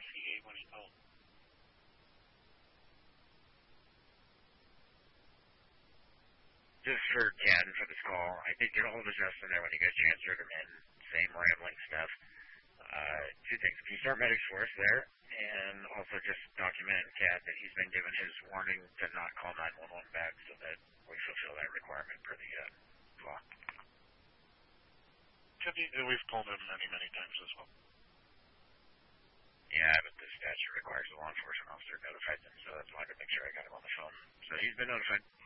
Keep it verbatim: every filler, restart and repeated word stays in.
investigate when he told. Just for Ken for this call, I did get a hold of Justin there when you guys transferred him in. Same rambling stuff. Uh, two things. Can you start medics for us there? And also just document Cat that he's been given his warning to not call nine one one back so that we fulfill that requirement per the uh, law. We've told him many, many times as well. Yeah, but the statute requires a law enforcement officer notified them, so that's why I had to make sure I got him on the phone. So he's been notified.